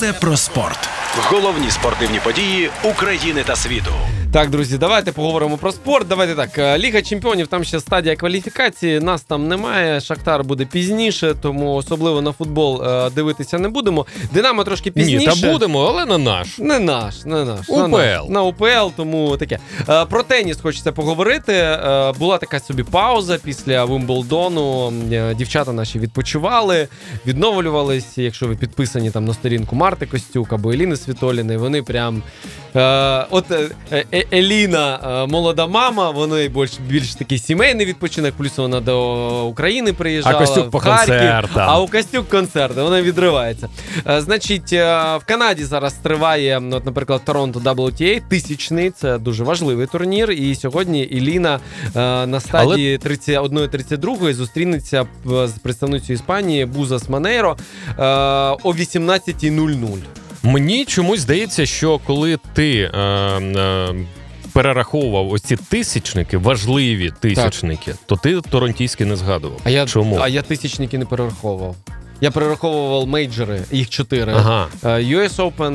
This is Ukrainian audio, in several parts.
Все про спорт. Головні спортивні події України та світу. Так, друзі, давайте поговоримо про спорт. Давайте так, Ліга Чемпіонів, там ще стадія кваліфікації, нас там немає, Шахтар буде пізніше, тому особливо на футбол дивитися не будемо. Динамо трошки пізніше. Ні, та будемо, але не наш. Не наш. УПЛ. На УПЛ, тому таке. Про теніс хочеться поговорити. Була така собі пауза після Вимблдону. Дівчата наші відпочивали, відновлювались. Якщо ви підписані там на сторінку Марти Костюк або Еліни Світоліної, вони прям... Еліна молода мама, вона більш такий сімейний відпочинок, плюс вона до України приїжджала, а Костюк по концертам. А у Костюк концерти, вона відривається. Значить, в Канаді зараз триває, наприклад, Торонто WTA, 1000-й, це дуже важливий турнір, і сьогодні Еліна на стадії 31-32 зустрінеться з представницею Іспанії Бузас Манейро о 18:00. Мені чомусь здається, що коли ти перераховував ось ці тисячники, важливі тисячники, то ти торонтійські не згадував. Чому? А я тисячники не перераховував. Я перераховував мейджори, їх 4. Ага. US Open,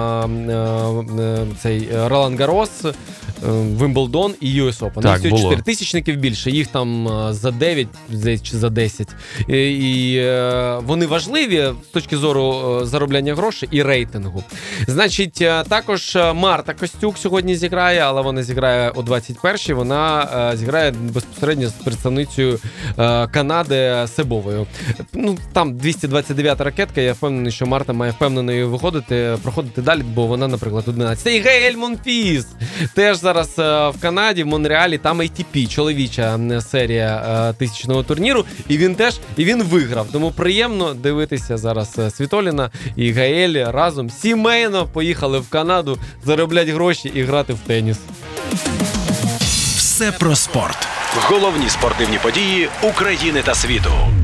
цей Ролан Гарос, Вимблдон і US Open. Так, їх було. 4 тисячників більше, їх там за 9 чи за 10. І вони важливі з точки зору заробляння грошей і рейтингу. Значить, також Марта Костюк сьогодні зіграє, але вона зіграє о 21-й. Вона зіграє безпосередньо з представницею Канади Себовою. Ну, там 229 ракетка, я впевнений, що Марта має впевненою проходити далі, бо вона, наприклад, 11. І Гаель Монфіс теж зараз в Канаді, в Монреалі, там ATP, чоловіча серія 1000-го турніру, і він виграв. Тому приємно дивитися зараз Світоліна і Гаель разом сімейно поїхали в Канаду заробляти гроші і грати в теніс. Все про спорт. Головні спортивні події України та світу.